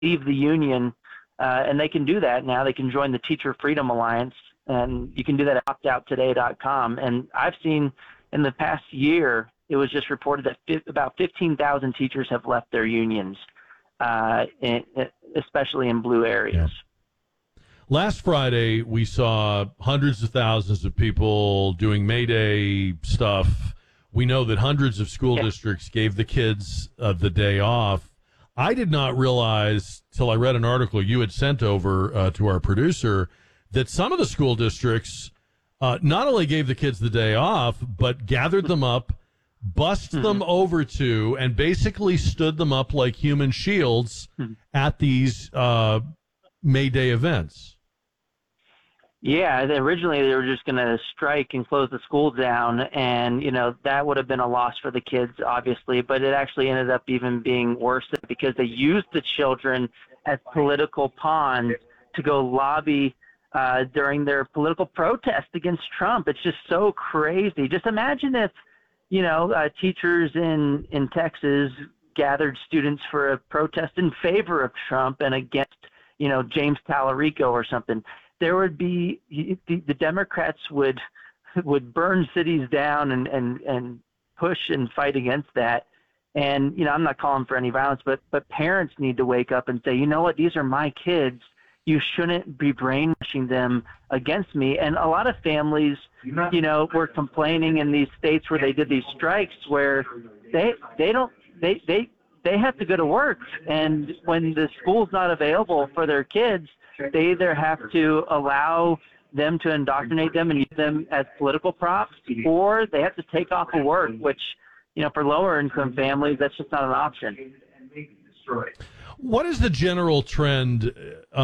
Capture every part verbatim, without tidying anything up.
leave the union, uh, and they can do that now. They can join the Teacher Freedom Alliance, and you can do that at opt out today dot com. And I've seen in the past year, it was just reported that fi- about fifteen thousand teachers have left their unions, uh, in, especially in blue areas. Yeah. Last Friday, we saw hundreds of thousands of people doing May Day stuff. We know that hundreds of school yeah. districts gave the kids uh, the day off. I did not realize till I read an article you had sent over uh, to our producer that some of the school districts uh, not only gave the kids the day off, but gathered them up, bussed mm-hmm. them over to, and basically stood them up like human shields mm-hmm. at these uh, May Day events. Yeah, originally they were just going to strike and close the school down, and, you know, that would have been a loss for the kids, obviously, but it actually ended up even being worse because they used the children as political pawns to go lobby uh, during their political protest against Trump. It's just so crazy. Just imagine if, you know, uh, teachers in, in Texas gathered students for a protest in favor of Trump and against, you know, James Tallarico or something. There would be the, the Democrats would would burn cities down and, and, and push and fight against that. And, you know, I'm not calling for any violence, but but parents need to wake up and say, you know what, these are my kids. You shouldn't be brainwashing them against me. And a lot of families, you know, were complaining in these states where they did these strikes where they they don't they they they have to go to work, and when the school's not available for their kids, they either have to allow them to indoctrinate them and use them as political props, or they have to take off of work, which, you know, for lower income families, that's just not an option. What is the general trend?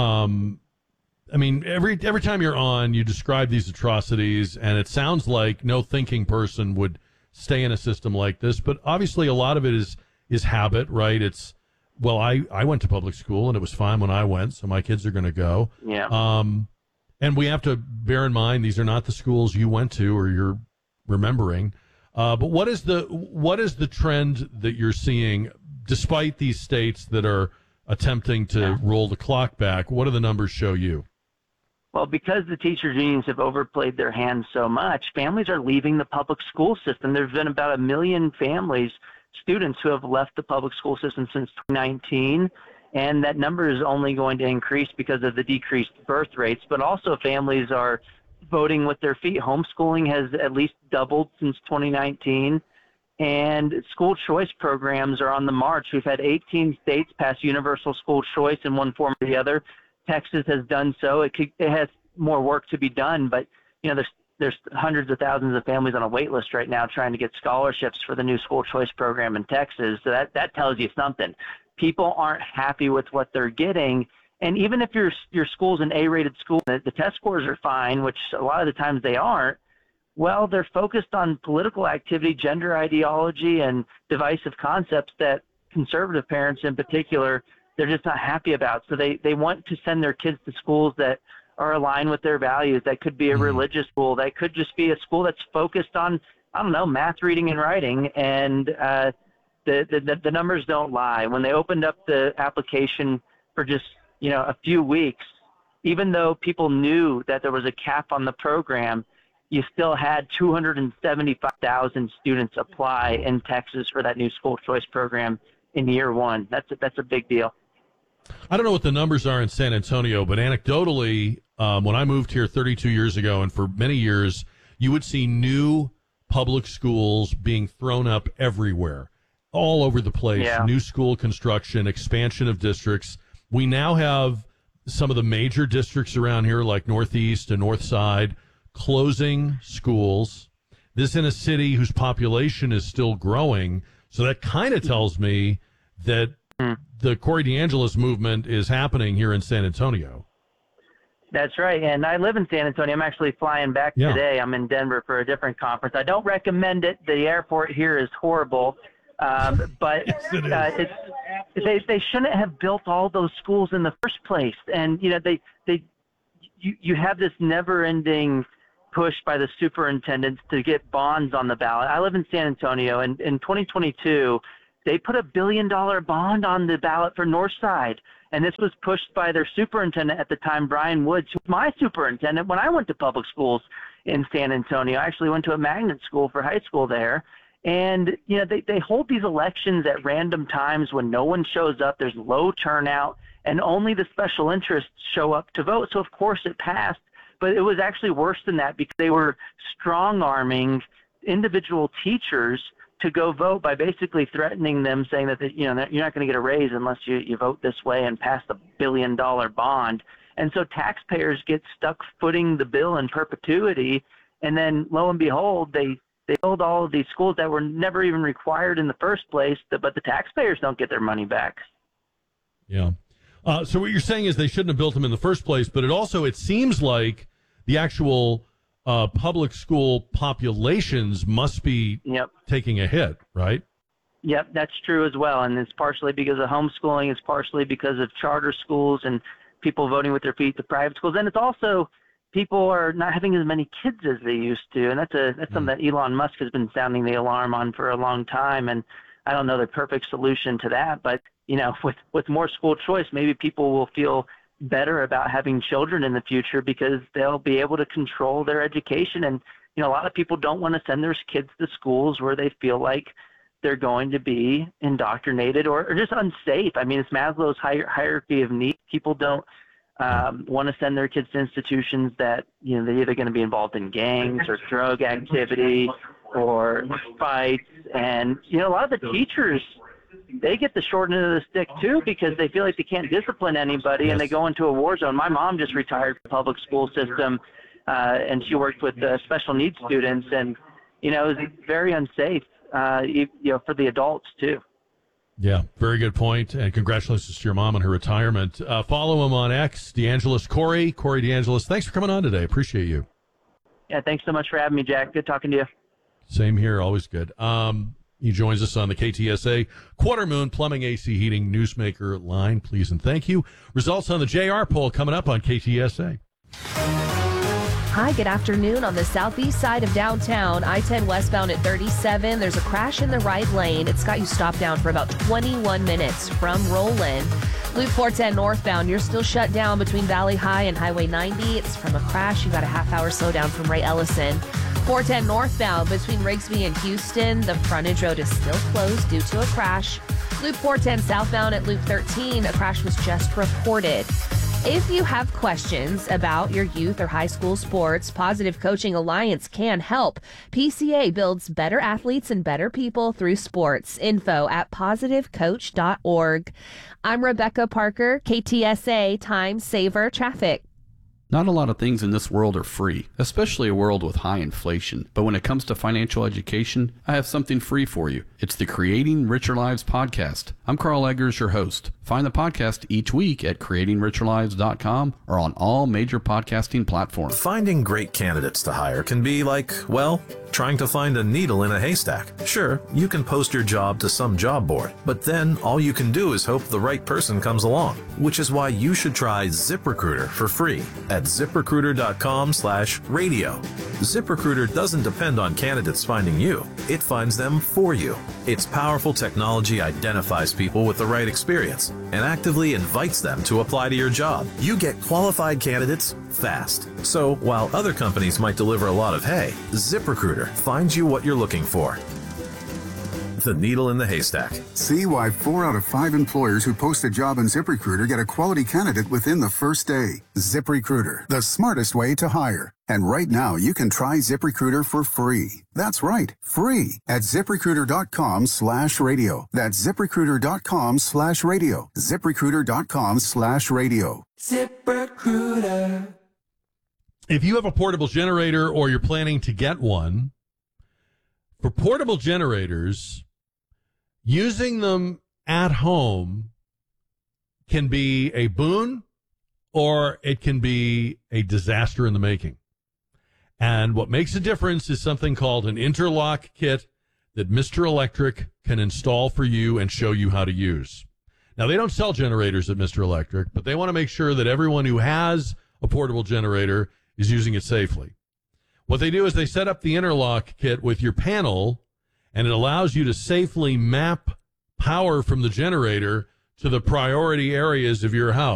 Um, I mean, every every time you're on, you describe these atrocities, and it sounds like no thinking person would stay in a system like this. But obviously, a lot of it is is habit, right? It's, well, I, I went to public school, and it was fine when I went, so my kids are going to go. Yeah. Um, and we have to bear in mind these are not the schools you went to or you're remembering. Uh, but what is the what is the trend that you're seeing, despite these states that are attempting to yeah. roll the clock back? What do the numbers show you? Well, because the teachers' unions have overplayed their hand so much, families are leaving the public school system. There's been about a million families, students who have left the public school system since twenty nineteen, and that number is only going to increase because of the decreased birth rates. But also families are voting with their feet. Homeschooling has at least doubled since twenty nineteen, and school choice programs are on the march. We've had eighteen states pass universal school choice in one form or the other. Texas has done so. It, could, it has more work to be done, but, you know, there's There's hundreds of thousands of families on a wait list right now trying to get scholarships for the new school choice program in Texas. So that, that tells you something. People aren't happy with what they're getting. And even if your your school's an A-rated school, the, the test scores are fine, which a lot of the times they aren't, well, they're focused on political activity, gender ideology, and divisive concepts that conservative parents in particular, they're just not happy about. So they, they want to send their kids to schools that are aligned with their values. That could be a religious school. That could just be a school that's focused on, I don't know, math, reading, and writing. And uh, the, the the numbers don't lie. When they opened up the application for just, you know, a few weeks, even though people knew that there was a cap on the program, you still had two hundred seventy-five thousand students apply in Texas for that new school choice program in year one. That's a, that's a big deal. I don't know what the numbers are in San Antonio, but anecdotally, um, when I moved here thirty-two years ago, and for many years, you would see new public schools being thrown up everywhere, all over the place. Yeah. New school construction, expansion of districts. We now have some of the major districts around here, like Northeast and North Side, closing schools. This in a city whose population is still growing. So that kind of tells me that the Corey DeAngelis movement is happening here in San Antonio. That's right. And I live in San Antonio. I'm actually flying back yeah. today. I'm in Denver for a different conference. I don't recommend it. The airport here is horrible. Um, but yes, it uh, it's, they, they shouldn't have built all those schools in the first place. And, you know, they, they, you, you have this never ending push by the superintendents to get bonds on the ballot. I live in San Antonio, and in twenty twenty-two, they put a billion dollar bond on the ballot for Northside. And this was pushed by their superintendent at the time, Brian Woods, who was my superintendent when I went to public schools in San Antonio. I actually went to a magnet school for high school there. And, you know, they, they hold these elections at random times when no one shows up. There's low turnout, and only the special interests show up to vote. So, of course, it passed. But it was actually worse than that because they were strong-arming individual teachers to go vote by basically threatening them, saying that, you know, you're not going to get a raise unless you, you vote this way and pass the billion-dollar bond. And so taxpayers get stuck footing the bill in perpetuity. And then, lo and behold, they, they build all of these schools that were never even required in the first place, but the taxpayers don't get their money back. Yeah. Uh, so what you're saying is they shouldn't have built them in the first place, but it also, it seems like the actual uh, public school populations must be yep. taking a hit, right? Yep, that's true as well. And it's partially because of homeschooling. It's partially because of charter schools and people voting with their feet to private schools. And it's also people are not having as many kids as they used to. And that's a that's mm. something that Elon Musk has been sounding the alarm on for a long time. And I don't know the perfect solution to that, but you know, with, with more school choice, maybe people will feel better about having children in the future because they'll be able to control their education. And, you know, a lot of people don't want to send their kids to schools where they feel like they're going to be indoctrinated or, or just unsafe. I mean, it's Maslow's hier- hierarchy of needs. People don't um, want to send their kids to institutions that, you know, they're either going to be involved in gangs or drug activity or fights. And, you know, a lot of the teachers, they get the short end of the stick too because they feel like they can't discipline anybody yes. and they go into a war zone. My mom just retired from the public school system uh, and she worked with uh, special needs students, and you know it was very unsafe uh, you, you know for the adults too. Yeah, very good point, and congratulations to your mom on her retirement. Uh, follow him on X, DeAngelis Corey, Corey DeAngelis. Thanks for coming on today. Appreciate you. Yeah, thanks so much for having me, Jack. Good talking to you. Same here, always good. Um, He joins us on the K T S A Quarter Moon Plumbing, A C Heating Newsmaker line. Please and thank you. Results on the J R poll coming up on K T S A. Hi, good afternoon. On the southeast side of downtown, I ten westbound at thirty-seven. There's a crash in the right lane. It's got you stopped down for about twenty-one minutes from Roland. Loop four ten northbound, you're still shut down between Valley High and Highway ninety. It's from a crash. You got a half hour slowdown from Ray Ellison. four ten northbound between Rigsby and Houston, the frontage road is still closed due to a crash. Loop four ten southbound at Loop thirteen, a crash was just reported. If you have questions about your youth or high school sports, Positive Coaching Alliance can help. P C A builds better athletes and better people through sports. Info at positive coach dot org. I'm Rebecca Parker, K T S A Time Saver Traffic. Not a lot of things in this world are free, especially a world with high inflation. But when it comes to financial education, I have something free for you. It's the Creating Richer Lives podcast. I'm Carl Eggers, your host. Find the podcast each week at creating richer lives dot com or on all major podcasting platforms. Finding great candidates to hire can be like, well, trying to find a needle in a haystack. Sure, you can post your job to some job board, but then all you can do is hope the right person comes along, which is why you should try ZipRecruiter for free at zip recruiter dot com slash radio. ZipRecruiter doesn't depend on candidates finding you. It finds them for you. Its powerful technology identifies people with the right experience and actively invites them to apply to your job. You get qualified candidates fast. So while other companies might deliver a lot of hay, ZipRecruiter finds you what you're looking for. The needle in the haystack. See why four out of five employers who post a job on ZipRecruiter get a quality candidate within the first day. ZipRecruiter, the smartest way to hire. And right now, you can try ZipRecruiter for free. That's right, free at zip recruiter dot com slash radio. That's zip recruiter dot com slash radio. zip recruiter dot com slash radio. ZipRecruiter. If you have a portable generator or you're planning to get one, for portable generators, using them at home can be a boon or it can be a disaster in the making. And what makes a difference is something called an interlock kit that Mister Electric can install for you and show you how to use. Now, they don't sell generators at Mister Electric, but they want to make sure that everyone who has a portable generator is using it safely. What they do is they set up the interlock kit with your panel, and it allows you to safely map power from the generator to the priority areas of your house.